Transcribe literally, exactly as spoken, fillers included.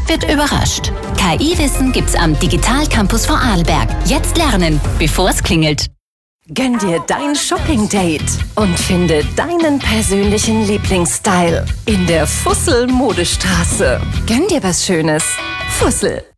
wird überrascht. K I-Wissen gibt's am Digital Campus Vorarlberg. Jetzt lernen, bevor es klingelt. Gönn dir dein Shopping-Date und finde deinen persönlichen Lieblingsstyle in der Fussel Modestraße. Gönn dir was Schönes. Fussel.